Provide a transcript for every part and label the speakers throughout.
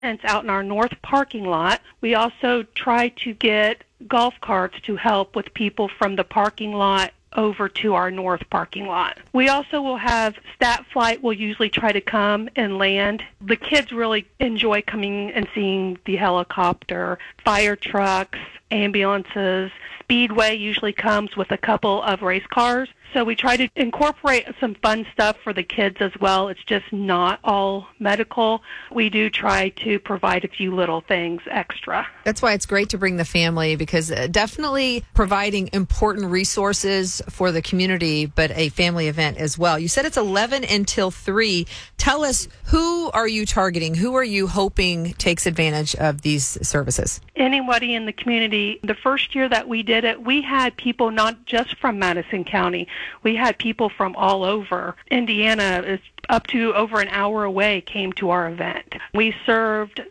Speaker 1: tents out in our north parking lot. We also try to get golf carts to help with people from the parking lot over to our north parking lot. We also will have Stat Flight will usually try to come and land. The kids really enjoy coming and seeing the helicopter, fire trucks, ambulances. Speedway usually comes with a couple of race cars. So we try to incorporate some fun stuff for the kids as well. It's just not all medical. We do try to provide a few little things extra.
Speaker 2: That's why it's great to bring the family, because definitely providing important resources for the community, but a family event as well. You said it's 11 until 3. Tell us, who are you targeting? Who are you hoping takes advantage of these services?
Speaker 1: Anybody in the community. The first year that we did it, we had people not just from Madison County. We had people from all over. Indiana, is up to over an hour away, came to our event. We served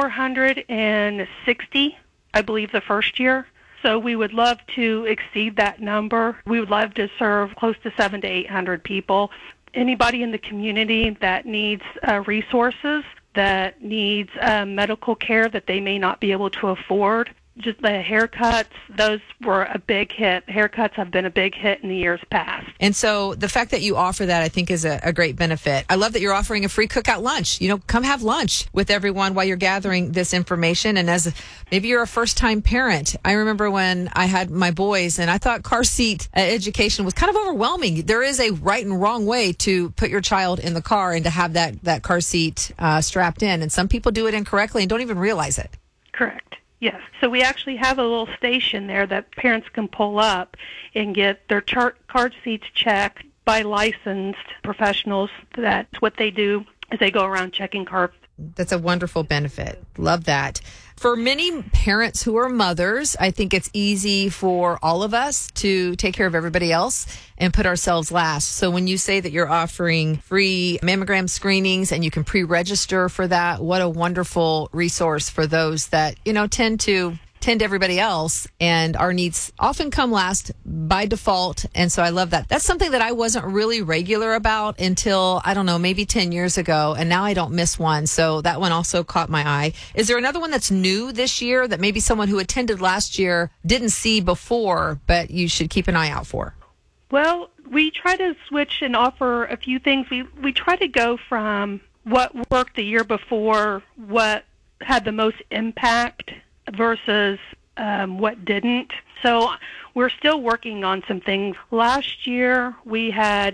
Speaker 1: 460, I believe, the first year. So we would love to exceed that number. We would love to serve close to 700 to 800 people. Anybody in the community that needs resources, that needs medical care that they may not be able to afford. Just the haircuts, those were a big hit. Haircuts have been a big hit in the years past.
Speaker 2: And so the fact that you offer that, I think, is a great benefit. I love that you're offering a free cookout lunch. Come have lunch with everyone while you're gathering this information. And as maybe you're a first-time parent, I remember when I had my boys, and I thought car seat education was kind of overwhelming. There is a right and wrong way to put your child in the car and to have that car seat strapped in. And some people do it incorrectly and don't even realize it.
Speaker 1: Correct. Yes. So we actually have a little station there that parents can pull up and get their car seats checked by licensed professionals. That's what they do, is they go around checking cars.
Speaker 2: That's a wonderful benefit. Love that. For many parents who are mothers, I think it's easy for all of us to take care of everybody else and put ourselves last. So when you say that you're offering free mammogram screenings and you can pre-register for that, what a wonderful resource for those that, tend to everybody else, and our needs often come last by default. And so I love that. That's something that I wasn't really regular about until, I don't know, maybe 10 years ago. And now I don't miss one. So that one also caught my eye. Is there another one that's new this year that maybe someone who attended last year didn't see before, but you should keep an eye out for?
Speaker 1: Well, we try to switch and offer a few things. We try to go from what worked the year before, what had the most impact, versus what didn't. So we're still working on some things. Last year we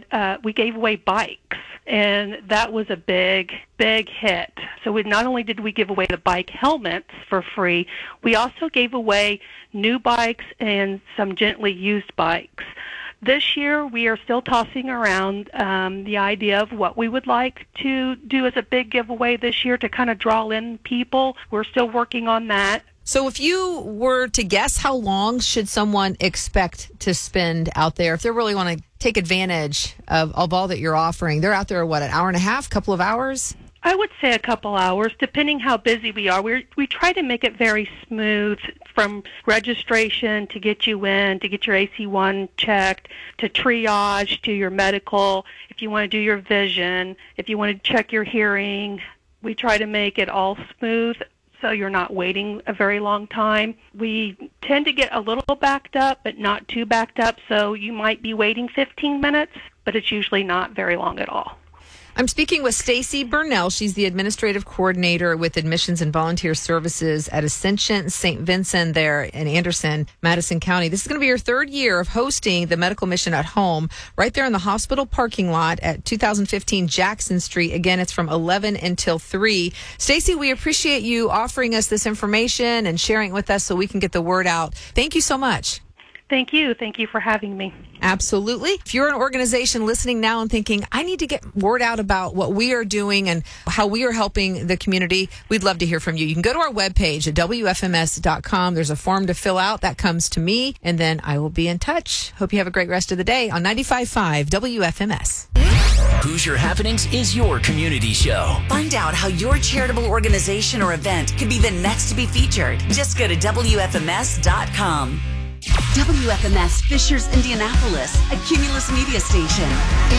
Speaker 1: gave away bikes, and that was a big hit. So not only did we give away the bike helmets for free, we also gave away new bikes and some gently used bikes. This year, we are still tossing around the idea of what we would like to do as a big giveaway this year to kind of draw in people. We're still working on that.
Speaker 2: So if you were to guess, how long should someone expect to spend out there if they really want to take advantage of all that you're offering? They're out there, an hour and a half, couple of hours?
Speaker 1: I would say a couple hours, depending how busy we are. We try to make it very smooth, from registration to get you in, to get your AC1 checked, to triage, to your medical, if you want to do your vision, if you want to check your hearing. We try to make it all smooth so you're not waiting a very long time. We tend to get a little backed up, but not too backed up, so you might be waiting 15 minutes, but it's usually not very long at all.
Speaker 2: I'm speaking with Stacy Burnell. She's the administrative coordinator with admissions and volunteer services at Ascension St. Vincent there in Anderson, Madison County. This is going to be your third year of hosting the Medical Mission at Home right there in the hospital parking lot at 2015 Jackson Street. Again, it's from 11 until 3. Stacy, we appreciate you offering us this information and sharing it with us so we can get the word out. Thank you so much.
Speaker 1: Thank you. Thank you for having me.
Speaker 2: Absolutely. If you're an organization listening now and thinking, I need to get word out about what we are doing and how we are helping the community, we'd love to hear from you. You can go to our webpage at WFMS.com. There's a form to fill out. That comes to me, and then I will be in touch. Hope you have a great rest of the day on 95.5 WFMS.
Speaker 3: Hoosier Happenings is your community show.
Speaker 4: Find out how your charitable organization or event could be the next to be featured. Just go to WFMS.com. WFMS Fishers, Indianapolis, a Cumulus media station.